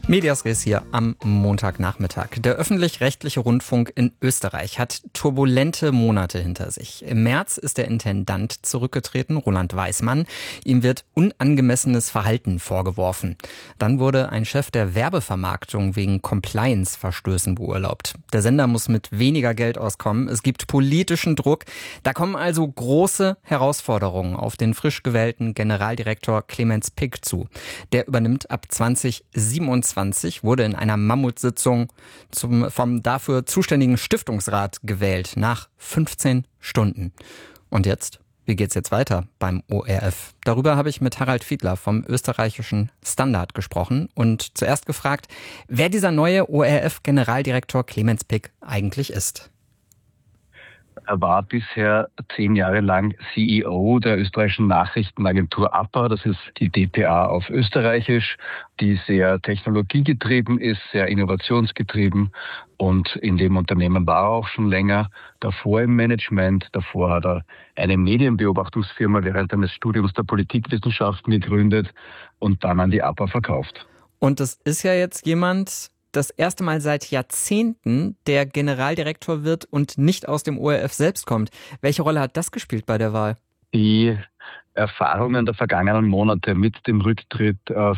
Medias Res hier am Montagnachmittag. Der öffentlich-rechtliche Rundfunk in Österreich hat turbulente Monate hinter sich. Im März ist der Intendant zurückgetreten, Roland Weismann. Ihm wird unangemessenes Verhalten vorgeworfen. Dann wurde ein Chef der Werbevermarktung wegen Compliance-Verstößen beurlaubt. Der Sender muss mit weniger Geld auskommen. Es gibt politischen Druck. Da kommen also große Herausforderungen auf den frisch gewählten Generaldirektor Clemens Pick zu. Der übernimmt ab 2027, wurde in einer Mammutsitzung vom dafür zuständigen Stiftungsrat gewählt, nach 15 Stunden. Und jetzt? Wie geht's jetzt weiter beim ORF? Darüber habe ich mit Harald Fiedler vom österreichischen Standard gesprochen und zuerst gefragt, wer dieser neue ORF-Generaldirektor Clemens Pick eigentlich ist. Er war bisher 10 Jahre lang CEO der österreichischen Nachrichtenagentur APA, das ist die dpa auf Österreichisch, die sehr technologiegetrieben ist, sehr innovationsgetrieben, und in dem Unternehmen war er auch schon länger, davor im Management. Davor hat er eine Medienbeobachtungsfirma während eines Studiums der Politikwissenschaften gegründet und dann an die APA verkauft. Und das ist ja jetzt jemand, das erste Mal seit Jahrzehnten, der Generaldirektor wird und nicht aus dem ORF selbst kommt. Welche Rolle hat das gespielt bei der Wahl? Die Erfahrungen der vergangenen Monate mit dem Rücktritt